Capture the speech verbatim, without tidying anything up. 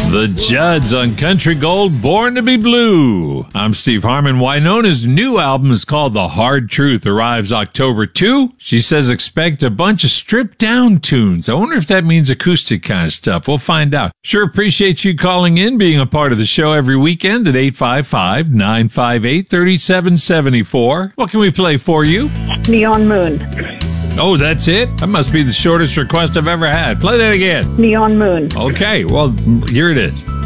The Judds on Country Gold, Born to be Blue. I'm Steve Harmon. Wynona's new album is called The Hard Truth, arrives October second. She says expect a bunch of stripped down tunes. I wonder if that means acoustic kind of stuff. We'll find out. Sure appreciate you calling in, being a part of the show every weekend at eight five five, nine five eight, three seven seven four. What can we play for you? Neon Moon. Oh, that's it? That must be the shortest request I've ever had. Play that again. Neon Moon. Okay, well, here it is.